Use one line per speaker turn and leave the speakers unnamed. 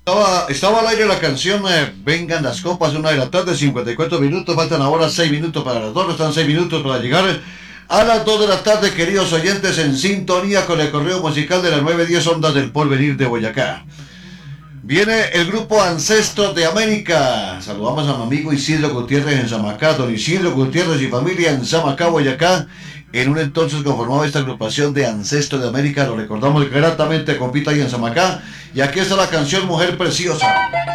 Estaba al aire la canción Vengan las copas, 1 de la tarde, 54 minutos, faltan ahora 6 minutos para las 2, están 6 minutos para llegar a las 2 de la tarde, queridos oyentes, en sintonía con el correo musical de las 910 ondas del porvenir de Boyacá. Viene el grupo Ancestros de América. Saludamos a mi amigo Isidro Gutiérrez en Zamacá, don Isidro Gutiérrez y familia en Zamacá, Boyacá. En un entonces conformaba esta agrupación de Ancestros de América. Lo recordamos gratamente, compita ahí en Zamacá. Y aquí está la canción Mujer Preciosa.